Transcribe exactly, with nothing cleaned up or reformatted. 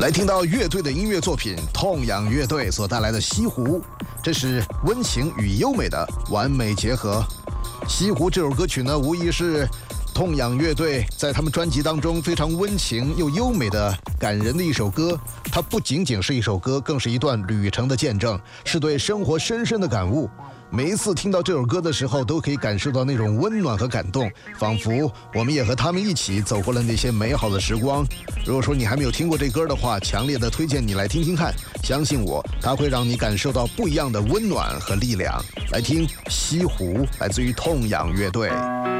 来听到乐队的音乐作品，痛仰乐队所带来的《西湖》，这是温情与优美的完美结合。《西湖》这首歌曲呢，无疑是痛仰乐队在他们专辑当中非常温情又优美的感人的一首歌。它不仅仅是一首歌，更是一段旅程的见证，是对生活深深的感悟。每一次听到这首歌的时候，都可以感受到那种温暖和感动，仿佛我们也和他们一起走过了那些美好的时光。如果说你还没有听过这歌的话，强烈的推荐你来听听看，相信我，它会让你感受到不一样的温暖和力量。来听《西湖》，来自于痛仰乐队。